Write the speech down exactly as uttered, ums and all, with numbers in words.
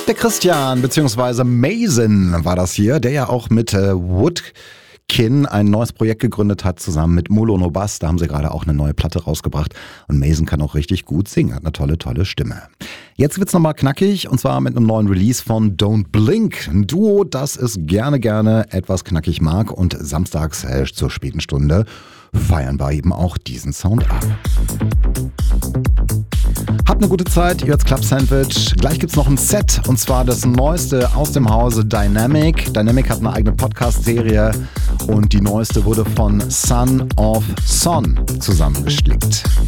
Der Christian bzw. Mason war das hier, der ja auch mit äh, Woodkin ein neues Projekt gegründet hat, zusammen mit Molo No Bass. Da haben sie gerade auch eine neue Platte rausgebracht. Und Mason kann auch richtig gut singen, hat eine tolle, tolle Stimme. Jetzt wird's nochmal knackig, und zwar mit einem neuen Release von Don't Blink. Ein Duo, das es gerne, gerne etwas knackig mag, und samstags äh, zur späten Stunde feiern wir eben auch diesen Sound ab. Habt eine gute Zeit, ihr hört's Club Sandwich. Gleich gibt's noch ein Set, und zwar das neueste aus dem Hause Dynamic. Dynamic hat eine eigene Podcast-Serie, und die neueste wurde von Son of Son zusammengeschlickt.